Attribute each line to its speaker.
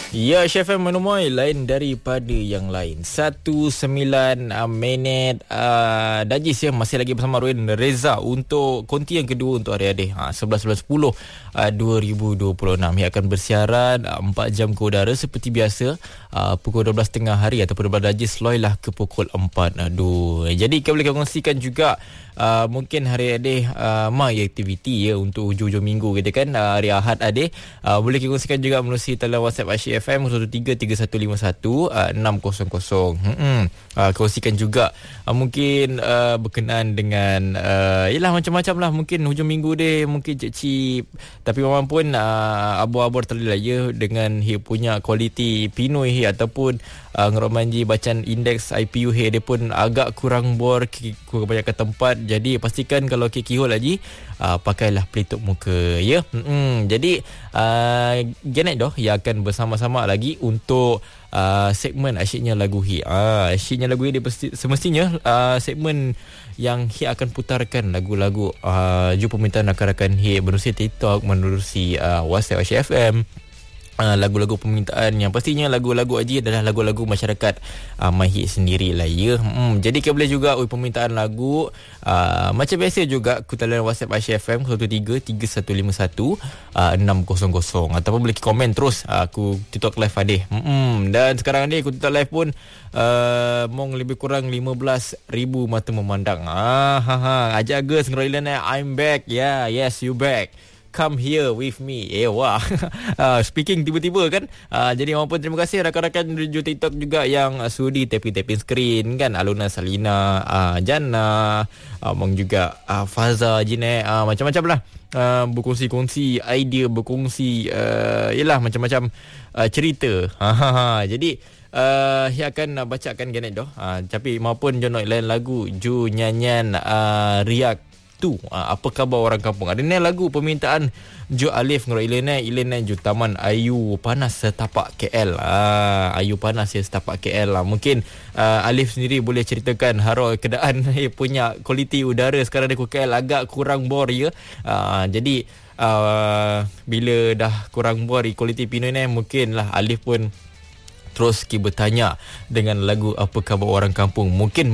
Speaker 1: Ya, Chef M menemui lain daripada yang lain. 19 minit Dajis ya, masih lagi bersama Ruin Reza untuk konti yang kedua untuk hari-hari 11.10 2026. Ia akan bersiaran 4 jam ke udara seperti biasa, pukul 12.30 hari ataupun 12 Dajis loilah ke pukul 4. Jadi kita boleh kongsikan juga mungkin hari-hari mai aktiviti ya untuk hujung-hujung minggu kita kan, hari Ahad adik. Boleh kita kongsikan juga melalui talian WhatsApp Asyik FM 033151 600. Kongsikan juga mungkin berkenaan dengan yalah macam-macam lah, mungkin hujung minggu dia mungkin cip-cip tapi memang pun abur-abur terlalu ya dengan dia punya kualiti Pinoy ataupun ngerok manji bacaan indeks IPU dia pun agak kurang bor kebanyakan tempat. Jadi pastikan kalau kihol lagi pakailah pelitup muka ya. Jadi Genet doh yang akan bersama-sama lagi untuk segmen asyiknya lagu hi. Asyiknya lagu hi dia semestinya segmen yang hi akan putarkan lagu-lagu ju permintaan rakan-rakan hi menerusi TikTok, menerusi WhatsApp Asyik FM. Lagu-lagu permintaan yang pastinya lagu-lagu Aji adalah lagu-lagu masyarakat Mahir sendirilah ya. Jadi kita boleh juga permintaan lagu macam biasa juga ku talian WhatsApp Asyik FM 033151 600 ataupun boleh komen terus aku TikTok live adeh. Dan sekarang ni aku TikTok live pun mong lebih kurang 15,000 mata memandang. Ajak girls ngeroilan I'm back. Yeah, yes you back. Come here with me. Wah. Speaking tiba-tiba kan. Jadi maupun terima kasih rakan-rakan di TikTok juga yang sudi tapping screen kan. Aluna Salina, Jana, abang juga Faza, Jine, macam-macam lah. Berkongsi-kongsi idea, berkongsi yalah macam-macam cerita. Jadi dia akan bacakan Genet doh. Tapi maupun jonok lain lagu ju nyanyian Riak tu apa khabar orang kampung. Ada ni lagu permintaan Jo Alif ngoro Ilena ju Taman Ayu Panas setapak KL. Ayu Panas ya setapak KL lah. Mungkin Alif sendiri boleh ceritakan haro keadaan punya kualiti udara sekarang di KL agak kurang bor ya. Jadi bila dah kurang bor kualiti Pinoy ni, mungkinlah Alif pun terus bertanya dengan lagu apa khabar orang kampung. Mungkin